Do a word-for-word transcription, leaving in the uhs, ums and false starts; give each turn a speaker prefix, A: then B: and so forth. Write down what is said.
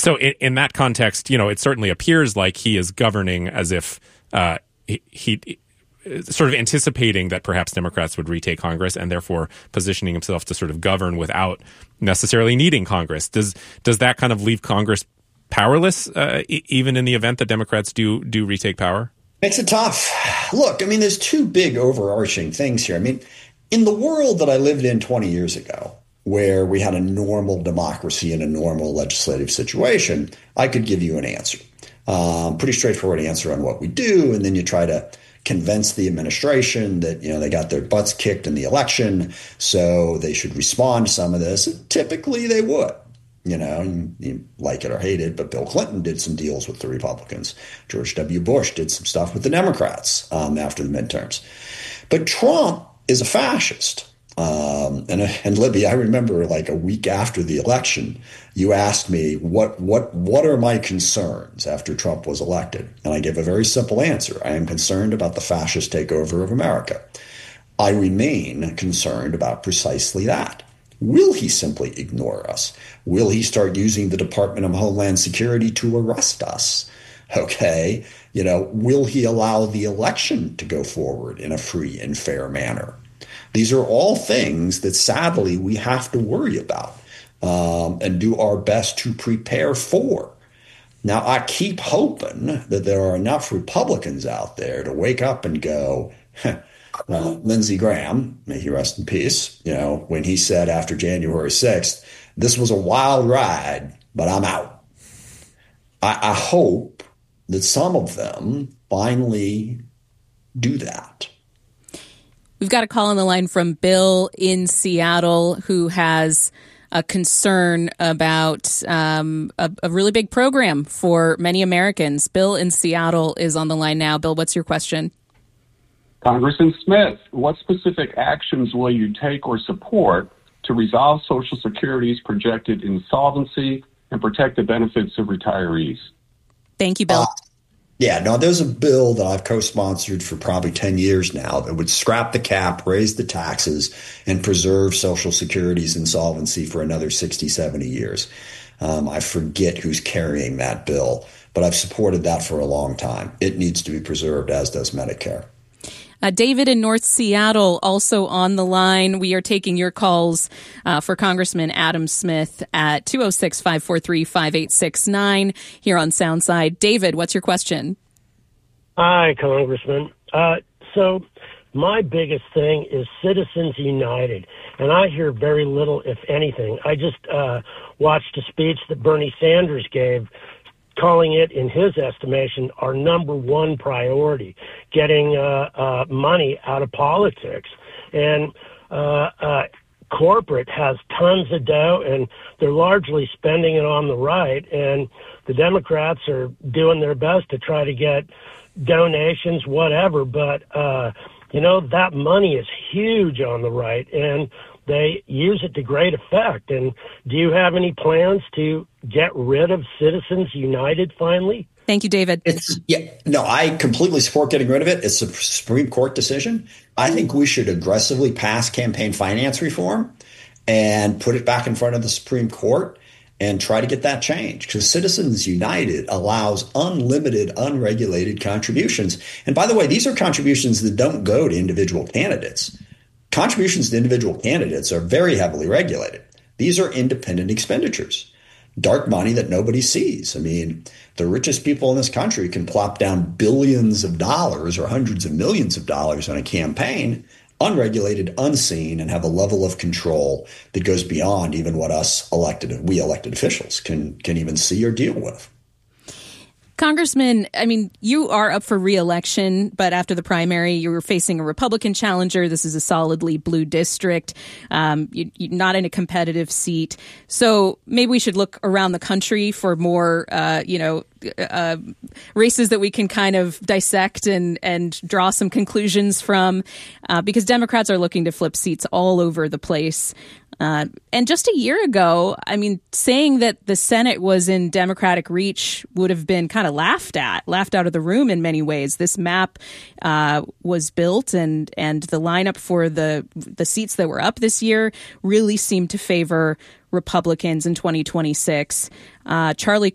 A: So in, in that context, you know, it certainly appears like he is governing as if uh, he, he sort of anticipating that perhaps Democrats would retake Congress and therefore positioning himself to sort of govern without necessarily needing Congress. Does does that kind of leave Congress powerless, uh, e- even in the event that Democrats do do retake power?
B: Makes it tough. Look, I mean, there's two big overarching things here. I mean, in the world that I lived in twenty years ago, where we had a normal democracy and a normal legislative situation, I could give you an answer. Um, pretty straightforward answer on what we do. And then you try to convince the administration that, you know, they got their butts kicked in the election, so they should respond to some of this. And typically they would. You know, you, you like it or hate it, but Bill Clinton did some deals with the Republicans. George W. Bush did some stuff with the Democrats um, after the midterms. But Trump is a fascist. Um, and, and Libby, I remember like a week after the election, you asked me, what, what, what are my concerns after Trump was elected? And I gave a very simple answer. I am concerned about the fascist takeover of America. I remain concerned about precisely that. Will he simply ignore us? Will he start using the Department of Homeland Security to arrest us? Okay. You know, will he allow the election to go forward in a free and fair manner? These are all things that sadly we have to worry about um, and do our best to prepare for. Now, I keep hoping that there are enough Republicans out there to wake up and go, well, Lindsey Graham, may he rest in peace, you know, when he said after January sixth, this was a wild ride, but I'm out. I, I hope that some of them finally do that.
C: We've got a call on the line from Bill in Seattle who has a concern about um, a, a really big program for many Americans. Bill in Seattle is on the line now. Bill, what's your question?
D: Congressman Smith, what specific actions will you take or support to resolve Social Security's projected insolvency and protect the benefits of retirees?
C: Thank you, Bill.
B: Uh, yeah, no, there's a bill that I've co-sponsored for probably ten years now that would scrap the cap, raise the taxes, and preserve Social Security's insolvency for another sixty, seventy years. Um, I forget who's carrying that bill, but I've supported that for a long time. It needs to be preserved, as does Medicare.
C: Uh, David in North Seattle also on the line. We are taking your calls uh, for Congressman Adam Smith at two oh six, five four three, five eight six nine here on Soundside. David, what's your question?
E: Hi, Congressman. Uh, so my biggest thing is Citizens United, and I hear very little, if anything. I just uh, watched a speech that Bernie Sanders gave, calling it, in his estimation, our number one priority, getting uh, uh, money out of politics. And uh, uh, corporate has tons of dough, and they're largely spending it on the right. And the Democrats are doing their best to try to get donations, whatever. But, uh, you know, that money is huge on the right, and they use it to great effect. And do you have any plans to get rid of Citizens United finally?
C: Thank you, David.
B: It's yeah, no, I completely support getting rid of it. It's a Supreme Court decision. I think we should aggressively pass campaign finance reform and put it back in front of the Supreme Court and try to get that changed, because Citizens United allows unlimited, unregulated contributions. And by the way, these are contributions that don't go to individual candidates. Contributions to individual candidates are very heavily regulated. These are independent expenditures, dark money that nobody sees. I mean, the richest people in this country can plop down billions of dollars or hundreds of millions of dollars on a campaign, unregulated, unseen, and have a level of control that goes beyond even what us elected, we elected officials can can even see or deal with.
C: Congressman, I mean, you are up for re-election, but after the primary, you were facing a Republican challenger. This is a solidly blue district, um, you, you're not in a competitive seat. So maybe we should look around the country for more, uh, you know, uh, races that we can kind of dissect and, and draw some conclusions from, uh, because Democrats are looking to flip seats all over the place. Uh, and just a year ago, I mean, saying that the Senate was in Democratic reach would have been kind of laughed at, laughed out of the room in many ways. This map uh, was built, and and the lineup for the the seats that were up this year really seemed to favor Republicans in twenty twenty-six. Uh, Charlie